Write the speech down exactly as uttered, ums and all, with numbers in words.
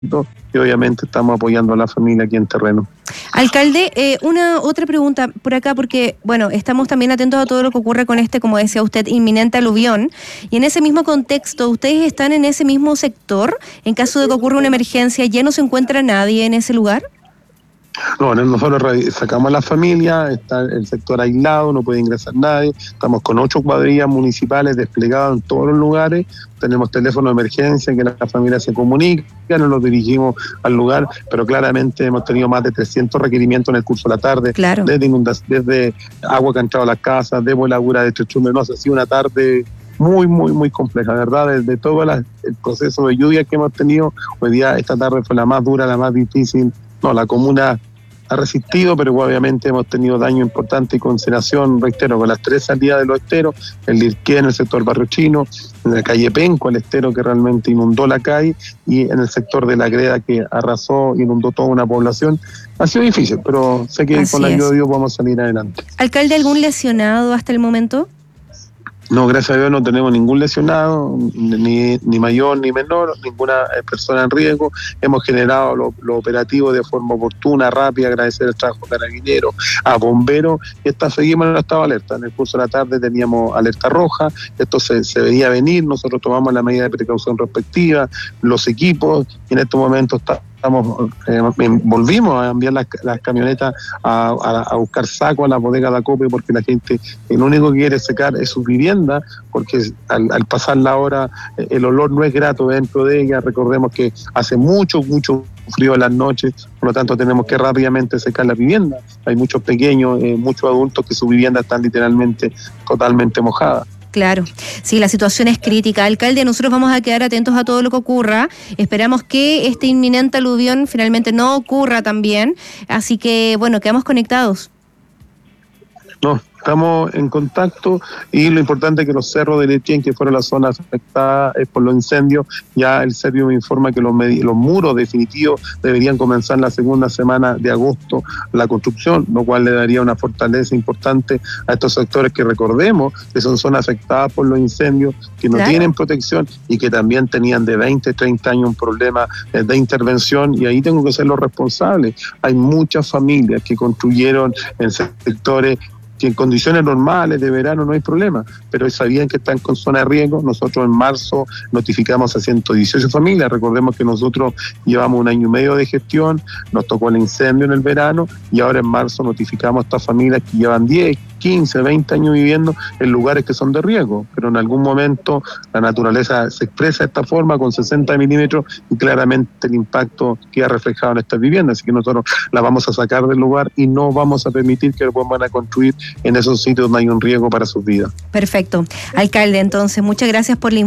y obviamente estamos apoyando a la familia aquí en terreno. Alcalde, eh, una otra pregunta por acá, porque bueno, estamos también atentos a todo lo que ocurre con este, como decía usted, inminente aluvión, y en ese mismo contexto, ¿ustedes están en ese mismo sector? En caso de que ocurra una emergencia, ¿ya no se encuentra nadie en ese lugar? No, nosotros sacamos a la familia, está el sector aislado, no puede ingresar nadie, estamos con ocho cuadrillas municipales desplegadas en todos los lugares, tenemos teléfono de emergencia que la familia se comunica, nos los dirigimos al lugar, pero claramente hemos tenido más de trescientos requerimientos en el curso de la tarde, claro. desde inundación, desde agua que ha entrado a las casas, de voladura de techumbre, no sé, ha sido una tarde muy, muy, muy compleja, ¿verdad? Desde todo la, el proceso de lluvia que hemos tenido, hoy día esta tarde fue la más dura, la más difícil. No, la comuna ha resistido, pero obviamente hemos tenido daño importante y consideración, reitero, con las tres salidas de los esteros, el Lirqué en el sector Barrio Chino, en la calle Penco, el estero que realmente inundó la calle, y en el sector de la Greda que arrasó, inundó toda una población. Ha sido difícil, pero sé que Así con la ayuda es. de Dios vamos a salir adelante. ¿Alcalde, algún lesionado hasta el momento? No, gracias a Dios no tenemos ningún lesionado, ni, ni mayor ni menor, ninguna persona en riesgo. Hemos generado lo, lo operativo de forma oportuna, rápida, agradecer el trabajo de carabineros, a bomberos, y esta, seguimos en el estado de alerta. En el curso de la tarde teníamos alerta roja, esto se, se veía venir, nosotros tomamos la medida de precaución respectiva, los equipos, y en estos momentos está Estamos, eh, volvimos a enviar las, las camionetas a, a, a buscar saco a la bodega de acopio, porque la gente eh, lo único que quiere secar es su vivienda, porque al, al pasar la hora eh, el olor no es grato dentro de ella. Recordemos que hace mucho, mucho frío en las noches, por lo tanto tenemos que rápidamente secar la vivienda. Hay muchos pequeños, eh, muchos adultos que su vivienda están literalmente totalmente mojada. Claro, sí, la situación es crítica. Alcalde, nosotros vamos a quedar atentos a todo lo que ocurra. Esperamos que este inminente aluvión finalmente no ocurra también. Así que, bueno, quedamos conectados. No, estamos en contacto, y lo importante es que los cerros de Lirquén, que fueron las zonas afectadas eh, por los incendios, ya el Servio me informa que los, los muros definitivos deberían comenzar la segunda semana de agosto la construcción, lo cual le daría una fortaleza importante a estos sectores que, recordemos, que son zonas afectadas por los incendios, que no claro. tienen protección y que también tenían de veinte, treinta años un problema eh, de intervención, y ahí tengo que ser los responsables. Hay muchas familias que construyeron en sectores que en condiciones normales de verano no hay problema, pero sabían que están con zona de riesgo. Nosotros en marzo notificamos a ciento dieciocho familias. Recordemos que nosotros llevamos un año y medio de gestión, nos tocó el incendio en el verano, y ahora en marzo notificamos a estas familias que llevan diez, quince, veinte años viviendo en lugares que son de riesgo, pero en algún momento la naturaleza se expresa de esta forma con sesenta milímetros, y claramente el impacto queda reflejado en estas viviendas. Así que nosotros la vamos a sacar del lugar y no vamos a permitir que lo vuelvan a construir en esos sitios donde hay un riesgo para sus vidas. Perfecto. Alcalde, entonces, muchas gracias por la